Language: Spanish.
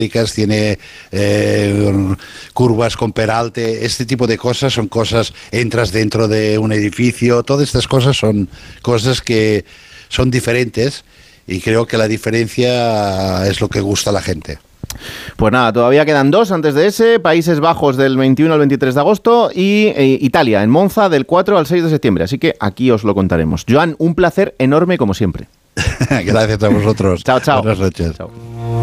tiene curvas con peralte, este tipo de cosas son cosas, entras dentro de un edificio, todas estas cosas son cosas que son diferentes y creo que la diferencia es lo que gusta a la gente. Pues nada, todavía quedan 2 antes de ese, Países Bajos del 21 al 23 de agosto y Italia, en Monza, del 4 al 6 de septiembre, así que aquí os lo contaremos. Joan, un placer enorme como siempre. Gracias a vosotros. Chao, chao. Buenas noches. Chao.